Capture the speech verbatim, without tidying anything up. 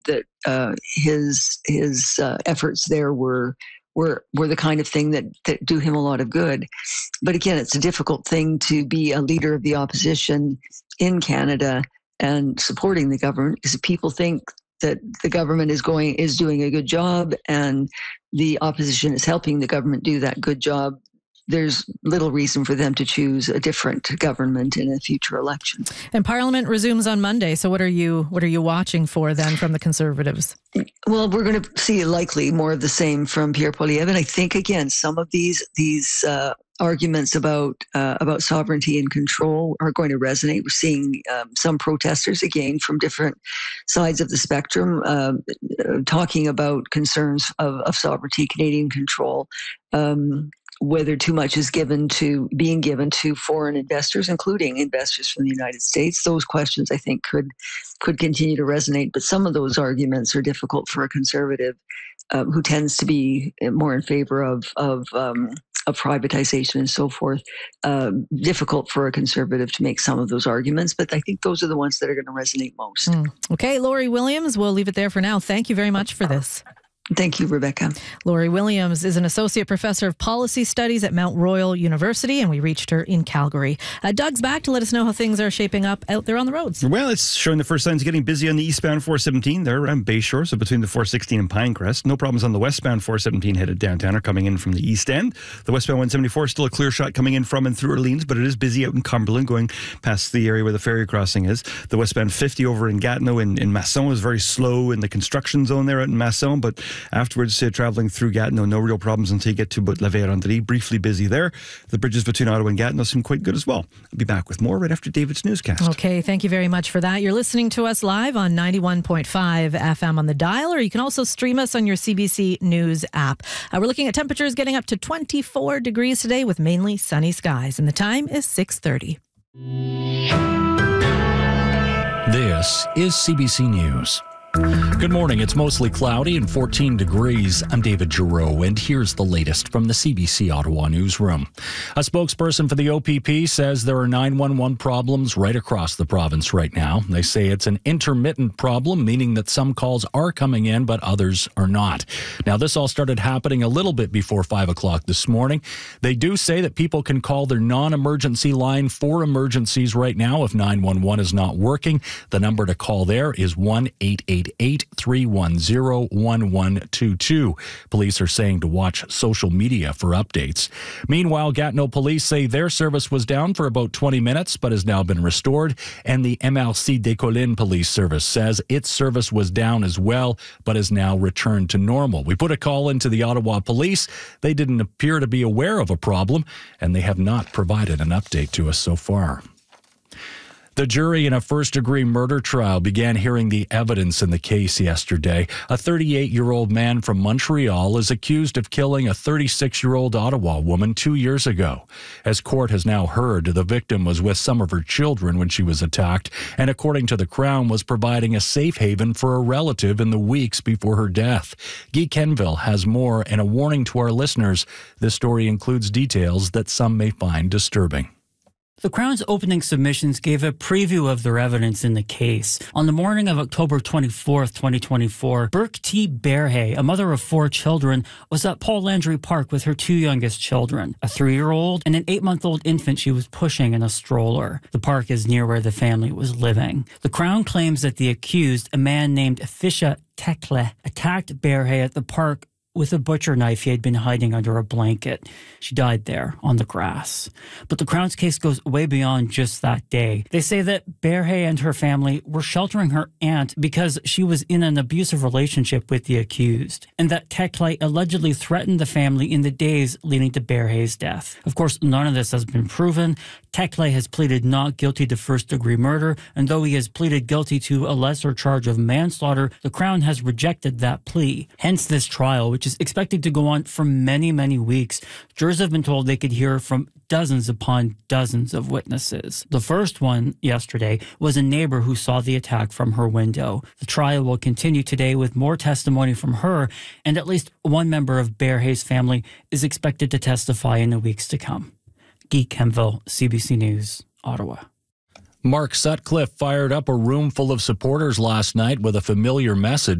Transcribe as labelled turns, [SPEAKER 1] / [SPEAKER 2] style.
[SPEAKER 1] that uh, his his uh, efforts there were were were the kind of thing that that do him a lot of good. But again, it's a difficult thing to be a leader of the opposition in Canada and supporting the government, because people think that the government is going is doing a good job and the opposition is helping the government do that good job. There's little reason for them to choose a different government in a future election.
[SPEAKER 2] And Parliament resumes on Monday. So what are you what are you watching for then from the Conservatives?
[SPEAKER 1] Well, we're going to see likely more of the same from Pierre Poilievre. And I think, again, some of these these uh, arguments about uh, about sovereignty and control are going to resonate. We're seeing um, some protesters, again, from different sides of the spectrum, uh, talking about concerns of, of sovereignty, Canadian control. Um, whether too much is given to being given to foreign investors, including investors from the United States. Those questions, I think, could could continue to resonate. But some of those arguments are difficult for a Conservative uh, who tends to be more in favor of of, um, of privatization and so forth. Uh, difficult for a Conservative to make some of those arguments. But I think those are the ones that are going to resonate most.
[SPEAKER 2] Mm. Okay, Laurie Williams, we'll leave it there for now. Thank you very much for this.
[SPEAKER 1] Thank you, Rebecca.
[SPEAKER 2] Laurie Williams is an associate professor of policy studies at Mount Royal University, and we reached her in Calgary. Uh, Doug's back to let us know how things are shaping up out there on the roads.
[SPEAKER 3] Well, it's showing the first signs of getting busy on the eastbound four seventeen there around Bayshore, so between the four sixteen and Pinecrest. No problems on the westbound four seventeen headed downtown or coming in from the east end. The westbound one seventy-four still a clear shot coming in from and through Orleans, but it is busy out in Cumberland going past the area where the ferry crossing is. The westbound fifty over in Gatineau in, in Masson is very slow in the construction zone there out in Masson, but afterwards uh, travelling through Gatineau, no real problems until you get to La Vérendrye. Briefly busy there. The bridges between Ottawa and Gatineau seem quite good as well. I'll be back with more right after David's newscast.
[SPEAKER 2] Okay, thank you very much for that. You're listening to us live on ninety-one point five F M on the dial, or you can also stream us on your C B C News app. Uh, we're looking at temperatures getting up to twenty-four degrees today with mainly sunny skies, and the time is six thirty.
[SPEAKER 4] This is C B C News. Good morning. It's mostly cloudy and fourteen degrees. I'm David Giroux, and here's the latest from the C B C Ottawa newsroom. A spokesperson for the O P P says there are nine one one problems right across the province right now. They say it's an intermittent problem, meaning that some calls are coming in, but others are not. Now, this all started happening a little bit before five o'clock this morning. They do say that people can call their non-emergency line for emergencies right now if nine one one is not working. The number to call there is one eight eight eight, three one zero, one one two two. Police are saying to watch social media for updates. Meanwhile, Gatineau police say their service was down for about twenty minutes, but has now been restored. And the M L C des Collines police service says its service was down as well, but has now returned to normal. We put a call into the Ottawa police. They didn't appear to be aware of a problem, and they have not provided an update to us so far. The jury in a first-degree murder trial began hearing the evidence in the case yesterday. A thirty-eight-year-old man from Montreal is accused of killing a thirty-six-year-old Ottawa woman two years ago. As court has now heard, the victim was with some of her children when she was attacked, and according to the Crown, was providing a safe haven for a relative in the weeks before her death. Guy Kenville has more and a warning to our listeners. This story includes details that some may find disturbing.
[SPEAKER 5] The Crown's opening submissions gave a preview of their evidence in the case. On the morning of October twenty-fourth, twenty twenty-four, Burke T. Berhay, a mother of four children, was at Paul Landry Park with her two youngest children, a three-year-old and an eight-month-old infant she was pushing in a stroller. The park is near where the family was living. The Crown claims that the accused, a man named Fisha Tekle, attacked Berhay at the park with a butcher knife he had been hiding under a blanket. She died there on the grass. But the Crown's case goes way beyond just that day. They say that Berhay and her family were sheltering her aunt because she was in an abusive relationship with the accused, and that Tekle allegedly threatened the family in the days leading to Berhay's death. Of course, none of this has been proven. Tekle has pleaded not guilty to first-degree murder, and though he has pleaded guilty to a lesser charge of manslaughter, the Crown has rejected that plea. Hence this trial, which is expected to go on for many, many weeks. Jurors have been told they could hear from dozens upon dozens of witnesses. The first one yesterday was a neighbor who saw the attack from her window. The trial will continue today with more testimony from her, and at least one member of Berhay's family is expected to testify in the weeks to come. Guy Kenville, C B C News, Ottawa.
[SPEAKER 4] Mark Sutcliffe fired up a room full of supporters last night with a familiar message.